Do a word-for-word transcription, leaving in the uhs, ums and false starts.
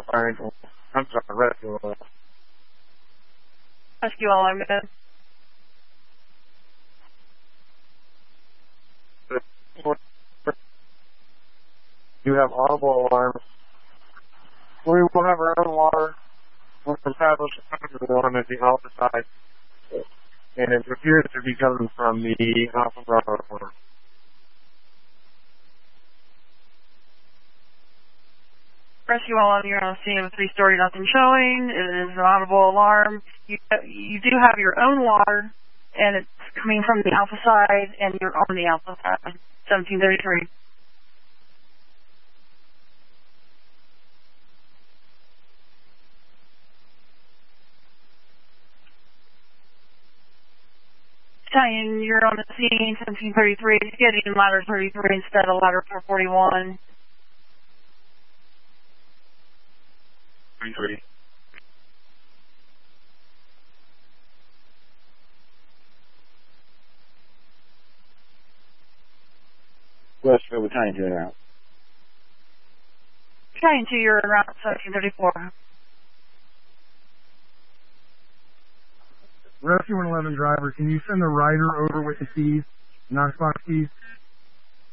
Triangle. I'm sorry, Rescue Alarm. Rescue Alarm, good. You have audible alarms. We will have our own water. We'll establish the one at the alpha side. And it appears to be coming from the Alpha Bravo alarm. Rescue Alarm, you're on a scene of a three-story, nothing showing. It is an audible alarm. You, you do have your own water, and it's coming from the Alpha side, and you're on the Alpha side, seventeen thirty-three. Italian, you're on the scene, seventeen thirty-three. It's getting ladder thirty-three instead of ladder four forty-one. thirty-three. Westfield Battalion two out. Italian two, you're around seventeen thirty-four. Rescue one eleven driver, can you send the rider over with the keys, Knoxbox keys?